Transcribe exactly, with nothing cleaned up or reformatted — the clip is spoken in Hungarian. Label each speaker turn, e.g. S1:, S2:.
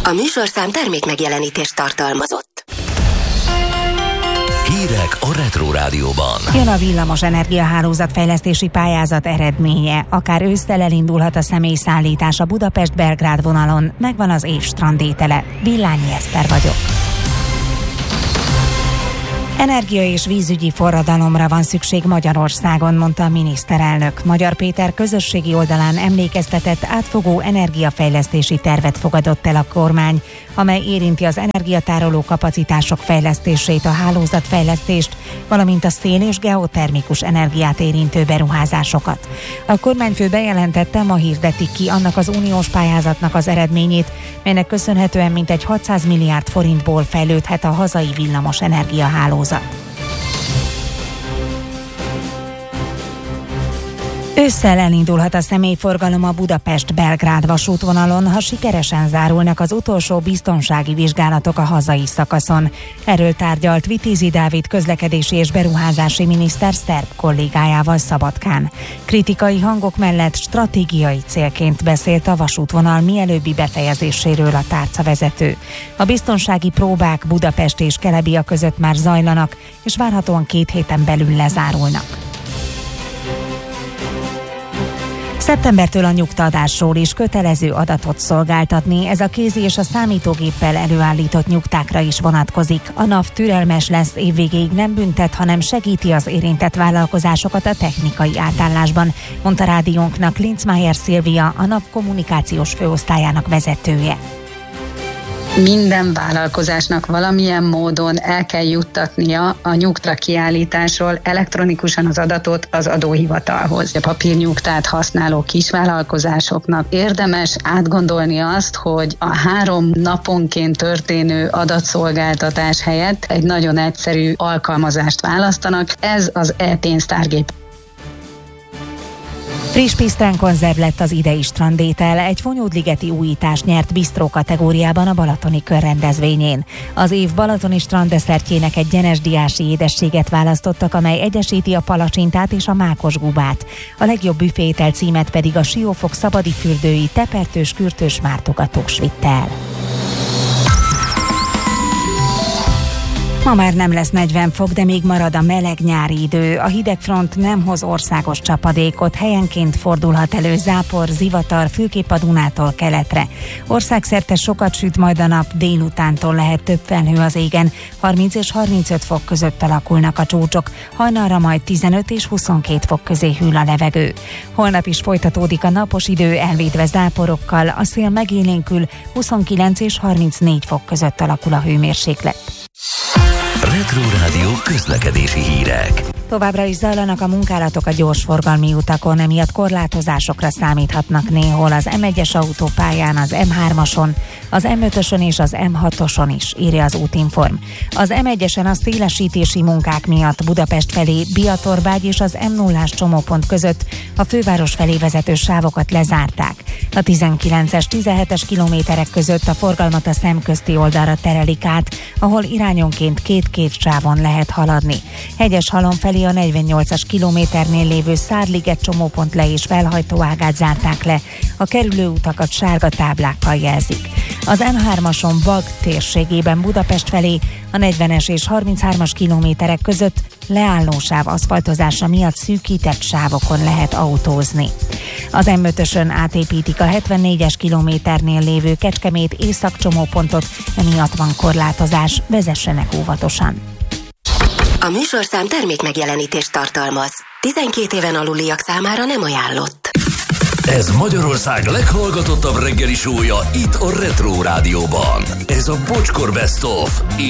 S1: A műsorszám termék megjelenítést tartalmazott.
S2: Hírek a Retro Rádióban.
S3: Jön a villamos energiahálózatfejlesztési pályázat eredménye. Akár ősszel elindulhat a személyszállítás a Budapest-Belgrád vonalon. Megvan az év strandétele. Villányi Eszter vagyok. Energia- és vízügyi forradalomra van szükség Magyarországon, mondta a miniszterelnök. Magyar Péter közösségi oldalán emlékeztetett, átfogó energiafejlesztési tervet fogadott el a kormány, amely érinti az energiatároló kapacitások fejlesztését, a hálózatfejlesztést, valamint a szél- és geotermikus energiát érintő beruházásokat. A kormányfő bejelentette, ma hirdetik ki annak az uniós pályázatnak az eredményét, melynek köszönhetően mintegy hatszáz milliárd forintból fejlődhet a hazai villamos energiahálózat. Ősszel elindulhat a személyforgalom a Budapest-Belgrád vasútvonalon, ha sikeresen zárulnak az utolsó biztonsági vizsgálatok a hazai szakaszon. Erről tárgyalt Vitézi Dávid közlekedési és beruházási miniszter szerb kollégájával Szabadkán. Kritikai hangok mellett stratégiai célként beszélt a vasútvonal mielőbbi befejezéséről a tárcavezető. A biztonsági próbák Budapest és Kelebia között már zajlanak, és várhatóan két héten belül lezárulnak. Szeptembertől a nyugtaadásról is kötelező adatot szolgáltatni, ez a kézi és a számítógéppel előállított nyugtákra is vonatkozik. A NAV türelmes lesz, évvégéig nem büntet, hanem segíti az érintett vállalkozásokat a technikai átállásban, mondta rádiónknak Linzmeier Szilvia, a NAV kommunikációs főosztályának vezetője.
S4: Minden vállalkozásnak valamilyen módon el kell juttatnia a nyugta kiállításról elektronikusan az adatot az adóhivatalhoz. A papírnyugtát használó kisvállalkozásoknak érdemes átgondolni azt, hogy a három naponként történő adatszolgáltatás helyett egy nagyon egyszerű alkalmazást választanak. Ez az e-pénztárgép.
S3: Friss pisztrán konzerv lett az idei strandétel, egy Fonyódligeti újítást nyert bisztró kategóriában a Balatoni Kör rendezvényén. Az év balatoni stranddeszertjének egy gyenesdiási édességet választottak, amely egyesíti a palacsintát és a mákos gubát. A legjobb büféétel címet pedig a Siófok szabadi fürdői tepertős kürtős mártogatós vitte el. Ma már nem lesz negyven fok, de még marad a meleg nyári idő. A hidegfront nem hoz országos csapadékot, helyenként fordulhat elő zápor, zivatar, főképp a Dunától keletre. Országszerte sokat süt majd a nap, délutántól lehet több felhő az égen, harminc és harmincöt fok között alakulnak a csúcsok, hajnalra majd tizenöt és huszonkét fok közé hűl a levegő. Holnap is folytatódik a napos idő, elvédve záporokkal, a szél megélénkül, huszonkilenc és harmincnégy fok között alakul a hőmérséklet.
S2: Retro Rádió közlekedési hírek.
S3: Továbbra is zajlanak a munkálatok a gyorsforgalmi utakon, emiatt korlátozásokra számíthatnak néhol az em egyes autópályán, az em hármason, az em ötösön és az em hatoson is, írja az Útinform. Az em egyesen a szélesítési munkák miatt Budapest felé Biatorbágy és az em nullás csomópont között a főváros felé vezető sávokat lezárták. A tizenkilences, tizenhetes kilométerek között a forgalmat a szemközti oldalra terelik át, ahol irányonként két-két sávon lehet haladni. Hegyeshalom felé a negyvennyolcas kilométernél lévő Szárliget csomópont le- és felhajtóágát zárták le, a kerülőutakat sárga táblákkal jelzik. Az em hármason Bag térségében Budapest felé a negyvenes és harminchármas kilométerek között leállósáv aszfaltozása miatt szűkített sávokon lehet autózni. Az em ötösön átépítik a hetvennégyes kilométernél lévő Kecskemét északcsomópontot, emiatt van korlátozás, vezessenek óvatosan.
S1: A műsorszám termék megjelenítést tartalmaz. tizenkét éven aluliak számára nem ajánlott.
S2: Ez Magyarország leghallgatottabb reggeli show-ja itt a Retro Rádióban. Ez a Bocskor Best of.